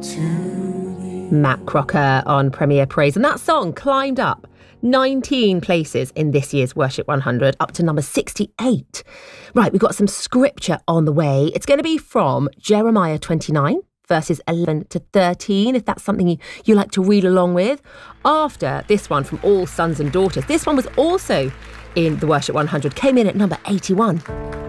Matt Crocker on Premier Praise. And that song climbed up 19 places in this year's Worship 100, up to number 68. Right, we've got some scripture on the way. It's going to be from Jeremiah 29, verses 11 to 13, if that's something you like to read along with. After this one from All Sons and Daughters. This one was also in the Worship 100, came in at number 81.